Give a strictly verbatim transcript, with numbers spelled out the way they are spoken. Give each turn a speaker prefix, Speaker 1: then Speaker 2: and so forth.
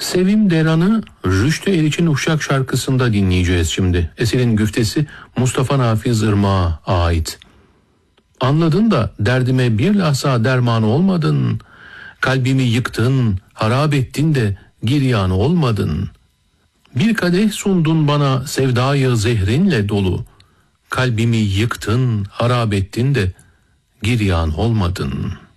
Speaker 1: Sevim Deran'ı Rüştü Eriç'in Uşak şarkısında dinleyeceğiz şimdi. Eserin güftesi Mustafa Nafiz Irmak'a ait. Anladın da derdime bir lahza derman olmadın. Kalbimi yıktın, harap ettin de giryan olmadın. Bir kadeh sundun bana sevdayı zehrinle dolu. Kalbimi yıktın, harap ettin de giryan olmadın.''